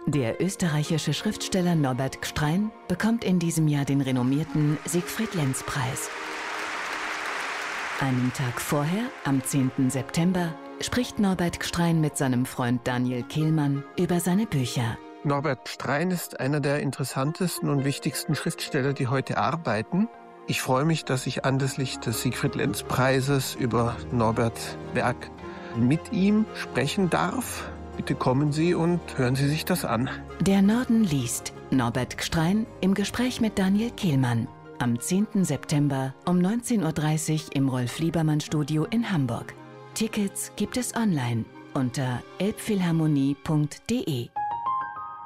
Der österreichische Schriftsteller Norbert Gstrein bekommt in diesem Jahr den renommierten Siegfried-Lenz-Preis. Einen Tag vorher, am 10. September, spricht Norbert Gstrein mit seinem Freund Daniel Kehlmann über seine Bücher. Norbert Gstrein ist einer der interessantesten und wichtigsten Schriftsteller, die heute arbeiten. Ich freue mich, dass ich anlässlich des Siegfried-Lenz-Preises über Norberts Werk mit ihm sprechen darf. Bitte kommen Sie und hören Sie sich das an. Der Norden liest. Norbert Gstrein im Gespräch mit Daniel Kehlmann. Am 10. September um 19:30 Uhr im Rolf-Liebermann-Studio in Hamburg. Tickets gibt es online unter elbphilharmonie.de.